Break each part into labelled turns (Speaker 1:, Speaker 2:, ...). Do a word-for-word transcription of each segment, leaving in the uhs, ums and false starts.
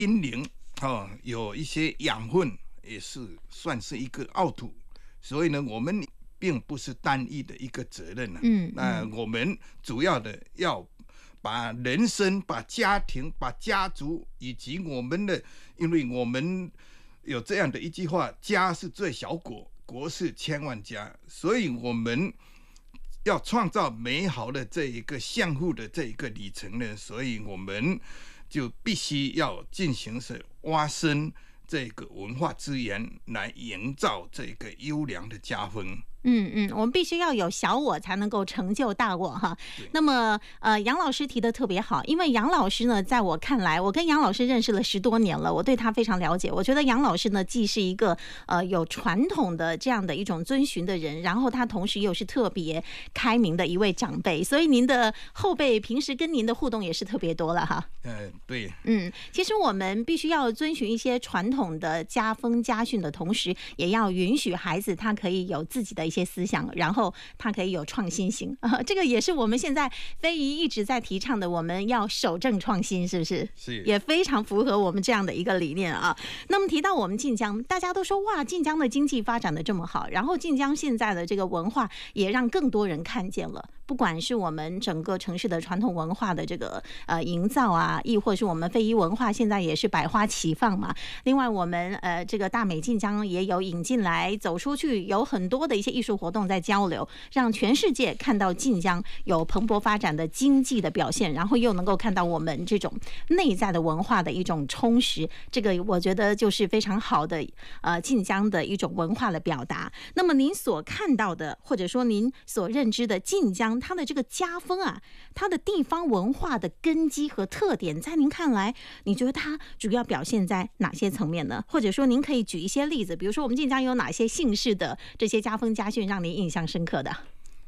Speaker 1: 阴灵哦，有一些养分，也是算是一个奥土。所以呢，我们并不是单一的一个责任、啊、嗯，那我们主要的要把人生、把家庭、把家族以及我们的，因为我们有这样的一句话：家是最小国，国是千万家，所以我们要创造美好的这一个相互的这一个里程呢，所以我们就必须要进行是挖深这个文化资源，来营造这个优良的家风。
Speaker 2: 嗯嗯，我们必须要有小我才能够成就大我哈。那么呃，杨老师提的特别好，因为杨老师呢，在我看来，我跟杨老师认识了十多年了，我对他非常了解。我觉得杨老师呢，既是一个呃有传统的这样的一种遵循的人，然后他同时又是特别开明的一位长辈，所以您的后辈平时跟您的互动也是特别多了哈。
Speaker 1: 呃，对，
Speaker 2: 嗯，其实我们必须要遵循一些传统的家风家训的同时，也要允许孩子他可以有自己的一些思想，然后他可以有创新性、呃、这个也是我们现在非遗一直在提倡的，我们要守正创新，是不是？
Speaker 1: 是，
Speaker 2: 也非常符合我们这样的一个理念啊。那么提到我们晋江，大家都说哇，晋江的经济发展的这么好，然后晋江现在的这个文化也让更多人看见了，不管是我们整个城市的传统文化的这个呃营造啊，亦或是我们非遗文化现在也是百花齐放嘛。另外我们呃这个大美晋江也有引进来走出去，有很多的一些艺术活动在交流，让全世界看到晋江有蓬勃发展的经济的表现，然后又能够看到我们这种内在的文化的一种充实，这个我觉得就是非常好的呃晋江的一种文化的表达。那么您所看到的，或者说您所认知的晋江它的这个家风啊，它的地方文化的根基和特点，在您看来，你觉得它主要表现在哪些层面呢？或者说您可以举一些例子，比如说我们晋江有哪些姓氏的这些家风家训让您印象深刻的？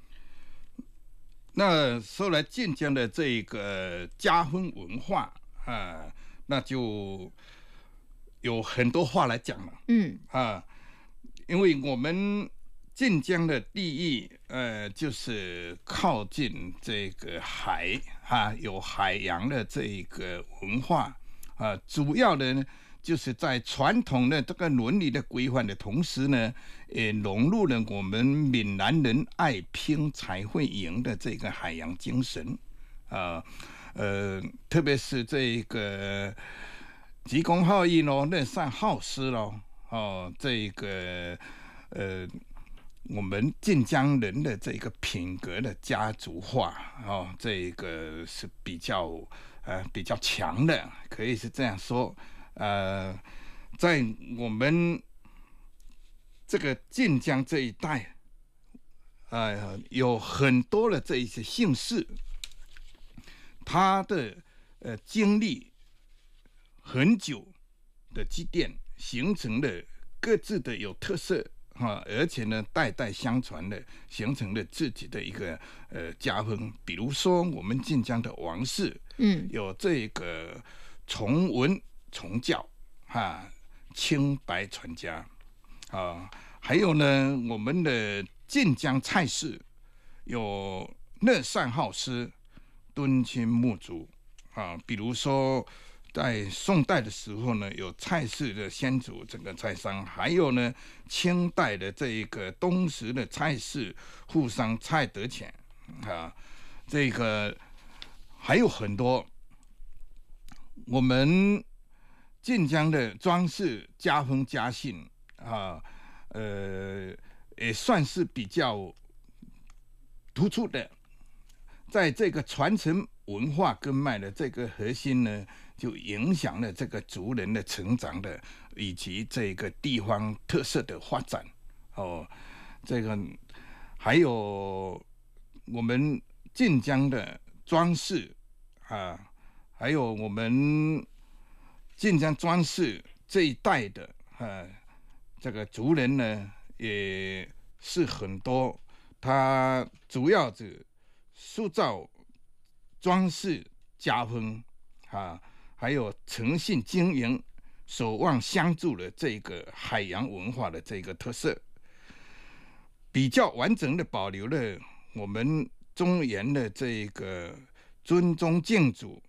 Speaker 1: 那说来晋江的这个家风文化啊，那就有很多话来讲了。嗯啊，因为我们晋江的地域，呃，就是靠近这个海啊，有海洋的这个文化啊，主要的呢，就是在传统的这个伦理的规范的同时呢，也融入了我们闽南人爱拼才会赢的这个海洋精神啊，呃，特别是这个急公好义咯，乐善好施咯，哦，这个呃。我们晋江人的这个品格的家族化哦，这个是比较呃比较强的，可以是这样说。呃，在我们这个晋江这一带，呃，有很多的这一些姓氏，他的呃经历很久的积淀，形成了各自的有特色。而且呢，代代相传的，形成了自己的一个呃家风。比如说，我们晋江的王氏，嗯，有这个崇文崇教，哈，清白传家啊。还有呢，我们的晋江蔡氏有乐善好施、敦亲睦族啊。比如说，在宋代的时候呢，有蔡氏的先祖这个蔡商，还有呢清代的这一个东石的蔡氏富商蔡德潜啊，这个还有很多。我们晋江的庄氏家风家训啊，呃，也算是比较突出的，在这个传承文化根脉的这个核心呢，就影响了这个族人的成长的，以及这个地方特色的发展。哦，这个还有我们晋江的庄氏啊，还有我们晋江庄氏这一代的啊，这个族人呢，也是很多，他主要是塑造庄氏家风啊，还有诚信经营、守望相助的这个海洋文化的这个特色，比较完整的保留了我们中原的这个尊宗敬祖、